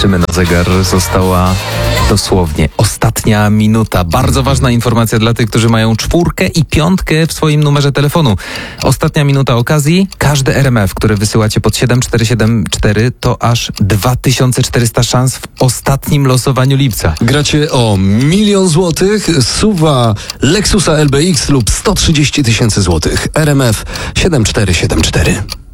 Patrzymy na zegar, została dosłownie ostatnia minuta. Bardzo ważna informacja dla tych, którzy mają 4 i 5 w swoim numerze telefonu. Ostatnia minuta okazji. Każde RMF, które wysyłacie pod 7474, to aż 2400 szans w ostatnim losowaniu lipca. Gracie o 1 000 000 złotych, SUV Lexusa LBX lub 130 000 złotych. RMF 7474.